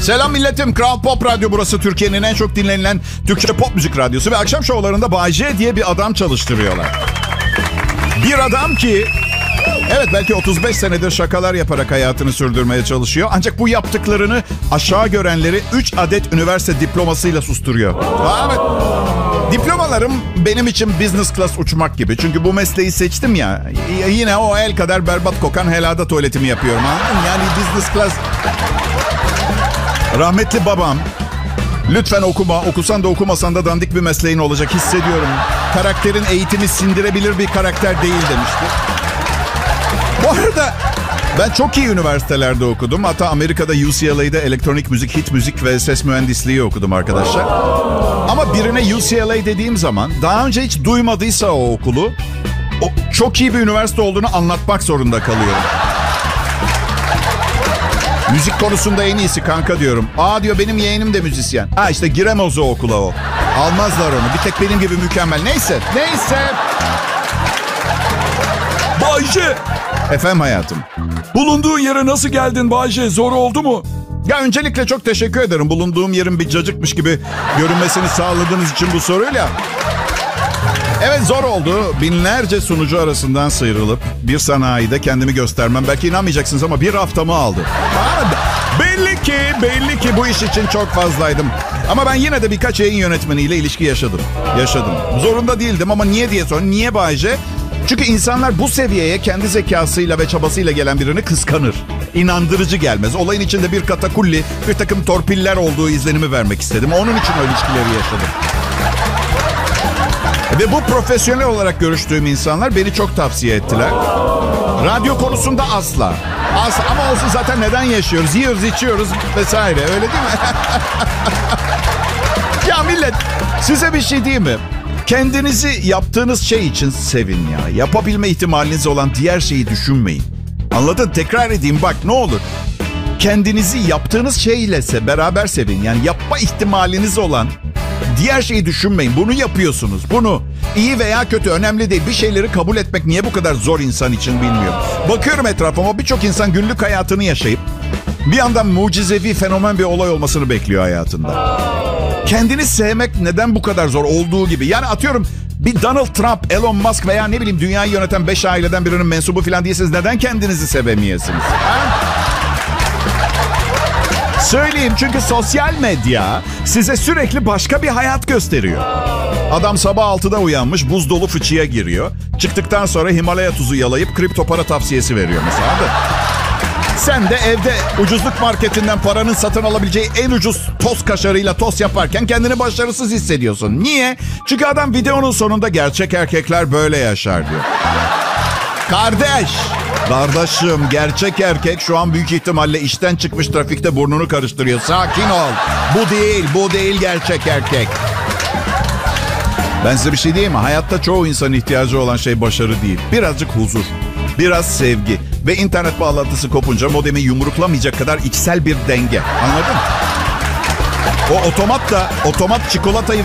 Selam milletim. Kral Pop Radyo burası. Türkiye'nin en çok dinlenilen Türkçe pop müzik radyosu. Ve akşam şovlarında Bay J diye bir adam çalıştırıyorlar. Bir adam ki... Evet, belki 35 senedir şakalar yaparak hayatını sürdürmeye çalışıyor. Ancak bu yaptıklarını aşağı görenleri 3 adet üniversite diplomasıyla susturuyor. Evet. Diplomalarım benim için business class uçmak gibi. Çünkü bu mesleği seçtim ya. Yine o el kadar berbat kokan helada tuvaletimi yapıyorum. Anladın? Yani business class... Rahmetli babam, lütfen okuma, okusan da okumasan da dandik bir mesleğin olacak, hissediyorum. Karakterin eğitimi sindirebilir bir karakter değil demişti. Bu arada ben çok iyi üniversitelerde okudum. Hatta Amerika'da UCLA'da elektronik müzik, hit müzik ve ses mühendisliği okudum arkadaşlar. Ama birine UCLA dediğim zaman daha önce hiç duymadıysa o okulu, çok iyi bir üniversite olduğunu anlatmak zorunda kalıyorum. Müzik konusunda en iyisi kanka diyorum. Aa diyor, benim yeğenim de müzisyen. Ha işte giremez o okula o. Almazlar onu. Bir tek benim gibi mükemmel. Neyse. Bay J. Efendim hayatım. Bulunduğun yere nasıl geldin Bay J? Zor oldu mu? Ya öncelikle çok teşekkür ederim. Bulunduğum yerin bir cacıkmış gibi görünmesini sağladığınız için bu soruyla. Evet, zor oldu. Binlerce sunucu arasından sıyrılıp bir sanayide kendimi göstermem. Belki inanmayacaksınız ama bir haftamı aldı. Belli ki bu iş için çok fazlaydım. Ama ben yine de birkaç yayın yönetmeniyle ilişki yaşadım. Zorunda değildim ama niye diye sorun. Niye Bay J? Çünkü insanlar bu seviyeye kendi zekasıyla ve çabasıyla gelen birini kıskanır. İnandırıcı gelmez. Olayın içinde bir katakulli, bir takım torpiller olduğu izlenimi vermek istedim. Onun için o ilişkileri yaşadım. Ve bu profesyonel olarak görüştüğüm insanlar beni çok tavsiye ettiler. Radyo konusunda asla. Ama olsun, zaten neden yaşıyoruz? Yiyoruz, içiyoruz vesaire. Öyle değil mi? Ya millet, size bir şey diyeyim mi? Kendinizi yaptığınız şey için sevin ya. Yapabilme ihtimaliniz olan diğer şeyi düşünmeyin. Anladın? Tekrar edeyim bak, ne olur. Kendinizi yaptığınız şeyle beraber sevin. Yani yapma ihtimaliniz olan diğer şeyi düşünmeyin. Bunu yapıyorsunuz. Bunu iyi veya kötü önemli değil. Bir şeyleri kabul etmek niye bu kadar zor insan için bilmiyorum. Bakıyorum etrafıma, birçok insan günlük hayatını yaşayıp bir yandan mucizevi, fenomen bir olay olmasını bekliyor hayatında. Kendini sevmek neden bu kadar zor olduğu gibi. Yani atıyorum, bir Donald Trump, Elon Musk veya ne bileyim dünyayı yöneten 5 aileden birinin mensubu falan değilsiniz. Neden kendinizi sevemeyesiniz? Söyleyeyim, çünkü sosyal medya size sürekli başka bir hayat gösteriyor. Adam sabah 6'da uyanmış, buz dolu fıçıya giriyor. Çıktıktan sonra Himalaya tuzu yalayıp kripto para tavsiyesi veriyor mesela. Sen de evde ucuzluk marketinden paranın satın alabileceği en ucuz tost kaşarıyla tost yaparken kendini başarısız hissediyorsun. Niye? Çünkü adam videonun sonunda gerçek erkekler böyle yaşar diyor. Kardeşim, gerçek erkek şu an büyük ihtimalle işten çıkmış, trafikte burnunu karıştırıyor. Sakin ol. Bu değil gerçek erkek. Ben size bir şey diyeyim mi? Hayatta çoğu insanın ihtiyacı olan şey başarı değil. Birazcık huzur, biraz sevgi ve internet bağlantısı kopunca modemi yumruklamayacak kadar içsel bir denge. Anladın mı? O otomat çikolatayı